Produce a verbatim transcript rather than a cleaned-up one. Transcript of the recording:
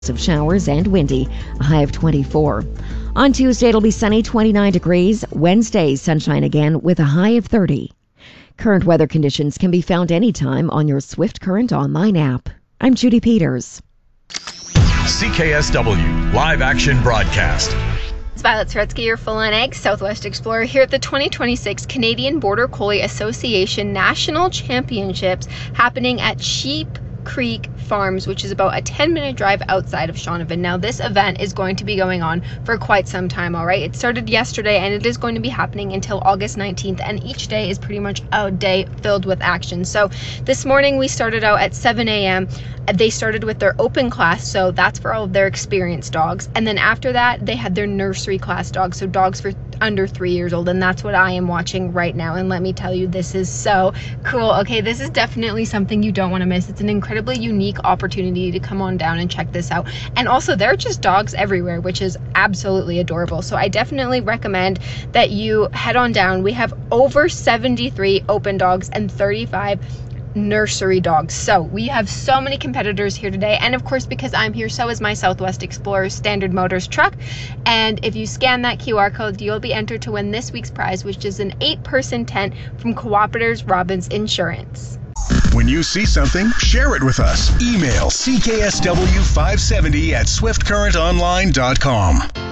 of showers and windy, a high of twenty-four. On Tuesday, it'll be sunny, twenty-nine degrees. Wednesday, sunshine again with a high of thirty. Current weather conditions can be found anytime on your Swift Current online app. I'm Judy Peters. C K S W Live Action Broadcast. It's Violet Saretsky, your full-on egg Southwest Explorer, here at the twenty twenty-six Canadian Border Collie Association National Championships happening at Sheep Creek Farms, which is about a ten minute drive outside of Shaunavon. Now, this event is going to be going on for quite some time, all right? It started yesterday, and it is going to be happening until August nineteenth, and each day is pretty much a day filled with action. So this morning, we started out at seven a.m. They started with their open class, so that's for all of their experienced dogs. And then after that, they had their nursery class dogs, so dogs for under three years old, and that's what I am watching right now. And let me tell you, this is so cool. Okay, this is definitely something you don't want to miss. It's an incredibly unique opportunity to come on down and check this out. And also, there are just dogs everywhere, which is absolutely adorable. So I definitely recommend that you head on down. We have over seventy-three open dogs and thirty-five nursery dogs. So we have so many competitors here today, and of course, because I'm here, so is my Southwest Explorer Standard Motors truck. And if you scan that Q R code, you'll be entered to win this week's prize, which is an eight person tent from Cooperators Robbins Insurance. When you see something, share it with us. Email C K S W five seventy at swift current online dot com.